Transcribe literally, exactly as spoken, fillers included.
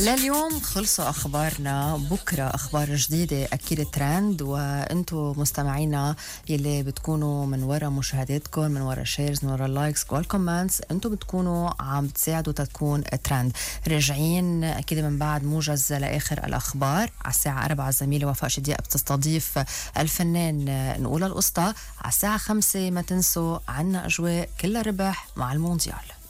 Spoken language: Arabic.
لليوم خلصوا أخبارنا، بكرة أخبار جديدة أكيد ترند، وأنتم مستمعينا يلي بتكونوا من وراء مشاهداتكم، من وراء شيرز، من وراء اللايكس والكومنتس، أنتم بتكونوا عم تساعدوا تكون ترند. راجعين أكيد من بعد موجز لآخر الأخبار على الساعة أربعة. الزميلة وفاء شديق بتستضيف الفنان نقول القسطى. على الساعة خمسة ما تنسوا عنا أجواء كلها ربح مع المونديال.